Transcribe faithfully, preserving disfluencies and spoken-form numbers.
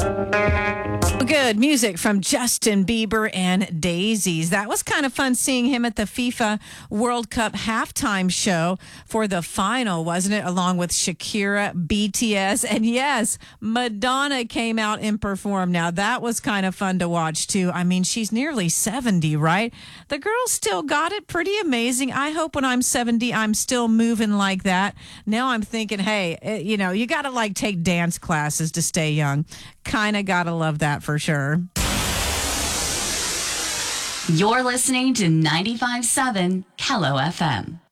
Good music from Justin Bieber and Daisies. That was kind of fun seeing him at the FIFA World Cup halftime show for the final, wasn't it? Along with Shakira, B T S, and yes, Madonna came out and performed. Now, that was kind of fun to watch, too. I mean, she's nearly seventy, right? The girl still got it. Pretty amazing. I hope when I'm seventy, I'm still moving like that. Now I'm thinking, hey, you know, you got to like take dance classes to stay young. Kind of got to love that for sure. You're listening to ninety-five point seven Kello F M.